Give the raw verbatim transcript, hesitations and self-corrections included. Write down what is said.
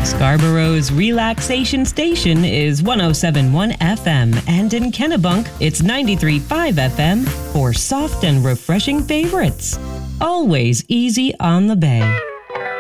Scarborough's relaxation station is one oh seven point one F M, and in Kennebunk, it's ninety-three point five F M for soft and refreshing favorites. Always easy on the bay.